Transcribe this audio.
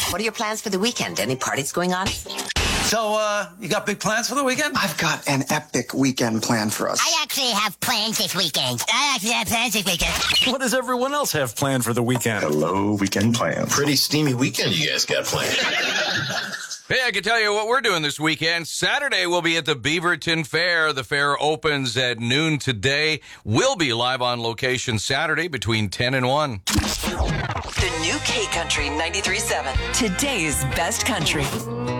What are your plans for the weekend? Any parties going on? So, you got big plans for the weekend? I've got an epic weekend plan for us. I actually have plans this weekend. What does everyone else have planned for the weekend? Hello, weekend plans. Pretty steamy weekend you guys got planned. Hey, I can tell you what we're doing this weekend. Saturday, we'll be at the Beaverton Fair. The fair opens at noon today. We'll be live on location Saturday between 10 and 1. The new K Country 93.7. Today's best country.